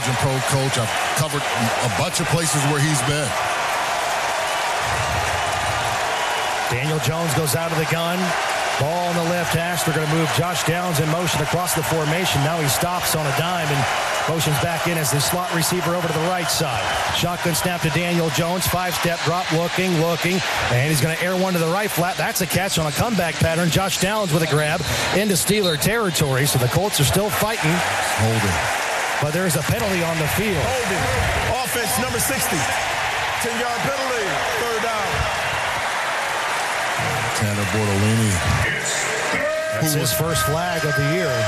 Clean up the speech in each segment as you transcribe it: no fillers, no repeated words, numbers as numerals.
Trojan Pro coach. I've covered a bunch of places where he's been. Daniel Jones goes out of the gun. Ball on the left hash. They're going to move Josh Downs in motion across the formation. Now he stops on a dime and motions back in as the slot receiver over to the right side. Shotgun snap to Daniel Jones. 5-step drop, looking. And he's going to air one to the right flat. That's a catch on a comeback pattern. Josh Downs with a grab into Steeler territory. So the Colts are still fighting. Holding. But there's a penalty on the field. Holding. Offense number 60. 10-yard penalty. Third down. Tanner Bortolini. That's his first flag of the year.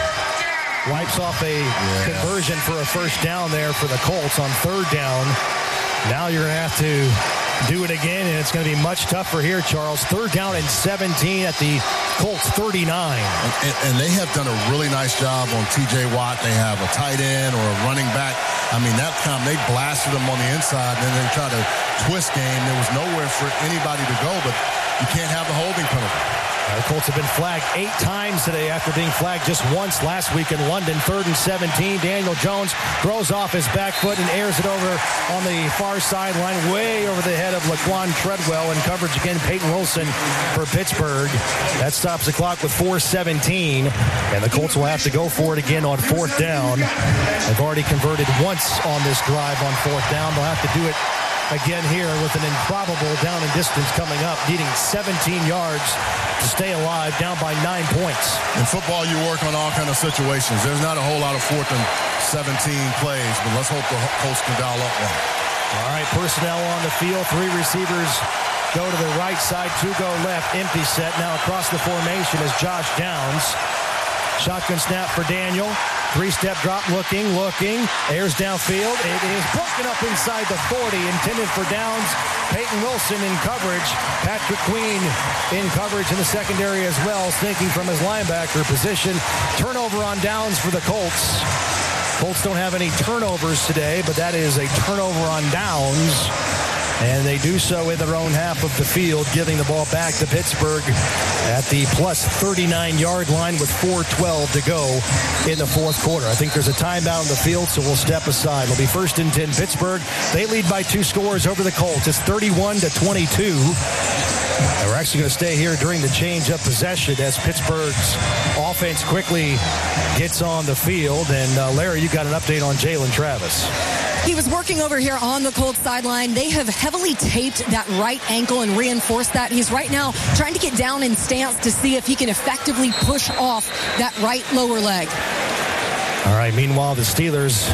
Wipes off a conversion for a first down there for the Colts on third down. Now you're going to have to do it again, and it's going to be much tougher here, Charles. Third down and 17 at the Colts 39. And they have done a really nice job on T.J. Watt. They have a tight end or a running back. I mean, that time they blasted him on the inside, and then they tried to twist game. There was nowhere for anybody to go, but you can't have the holding penalty. The Colts have been flagged 8 times today after being flagged just once last week in London. 3rd and 17. Daniel Jones throws off his back foot and airs it over on the far sideline, way over the head of Laquan Treadwell. In coverage again, Peyton Wilson for Pittsburgh. That stops the clock with 4:17. And the Colts will have to go for it again on 4th down. They've already converted once on this drive on 4th down. They'll have to do it again here with an improbable down and distance coming up, needing 17 yards to stay alive, down by 9 points. In football, you work on all kind of situations. There's not a whole lot of 4th and 17 plays, but let's hope the Colts can dial up one. All right, personnel on the field. 3 receivers go to the right side, 2 go left. Empty set. Now across the formation is Josh Downs. Shotgun snap for Daniel. 3-step drop, looking. Airs downfield. It is broken up inside the 40, intended for Downs. Peyton Wilson in coverage. Patrick Queen in coverage in the secondary as well, sneaking from his linebacker position. Turnover on Downs for the Colts. Colts don't have any turnovers today, but that is a turnover on Downs. And they do so in their own half of the field, giving the ball back to Pittsburgh at the plus 39-yard line with 4:12 to go in the 4th quarter. I think there's a timeout on the field, so we'll step aside. It'll be 1st and 10 Pittsburgh. They lead by 2 scores over the Colts. It's 31-22. And we're actually going to stay here during the change of possession as Pittsburgh's offense quickly gets on the field. And Larry, you got an update on Jalen Travis. He was working over here on the Colts sideline. They have heavily taped that right ankle and reinforced that. He's right now trying to get down in stance to see if he can effectively push off that right lower leg. All right, meanwhile, the Steelers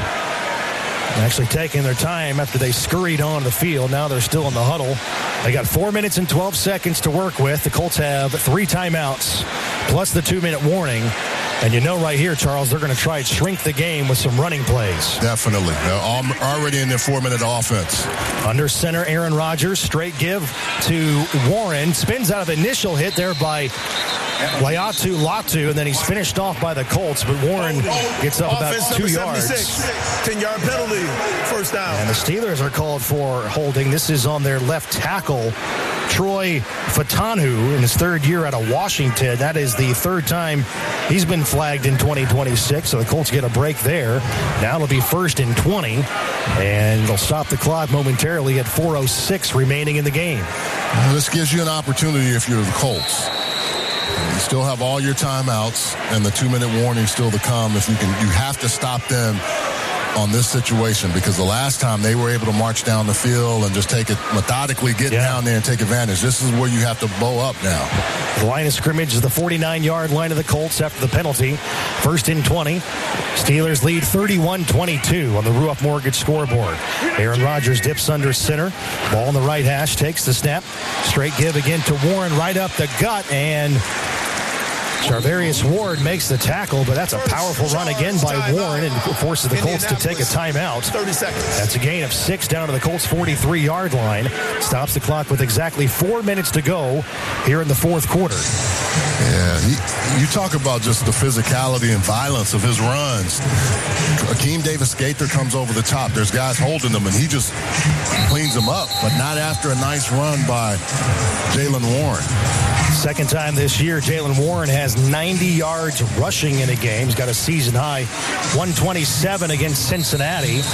actually taking their time after they scurried on the field. Now they're still in the huddle. They got 4 minutes and 12 seconds to work with. The Colts have 3 timeouts plus the 2-minute warning. And you know right here, Charles, they're going to try and shrink the game with some running plays. Definitely. They're already in their 4-minute offense. Under center, Aaron Rodgers, straight give to Warren. Spins out of initial hit there by Laiatu Latu, and then he's finished off by the Colts. But Warren gets up about 2 yards. 10-yard penalty, first down. And the Steelers are called for holding. This is on their left tackle, Troy Fatanu, in his 3rd year out of Washington. That is the 3rd time he's been flagged in 2026, so the Colts get a break there. Now it'll be 1st and 20, and they'll stop the clock momentarily at 4:06 remaining in the game. This gives you an opportunity if you're the Colts. You still have all your timeouts and the 2-minute warning still to come. If you have to stop them on this situation, because the last time they were able to march down the field and just take it methodically, get down there and take advantage. This is where you have to bow up now. The line of scrimmage is the 49-yard line of the Colts after the penalty. 1st and 20. Steelers lead 31-22 on the Ruoff Mortgage scoreboard. Aaron Rodgers dips under center. Ball on the right hash, takes the snap. Straight give again to Warren, right up the gut, and Charvarius Ward makes the tackle, but that's a powerful run again by Warren and forces the Colts to take a timeout. 30 seconds. That's a gain of 6 down to the Colts' 43-yard line. Stops the clock with exactly 4 minutes to go here in the 4th quarter. Yeah, you talk about just the physicality and violence of his runs. Akeem Davis-Gaither comes over the top. There's guys holding them, and he just cleans them up, but not after a nice run by Jaylen Warren. Second time this year, Jaylen Warren has 90 yards rushing in a game. He's got a season high 127 against Cincinnati.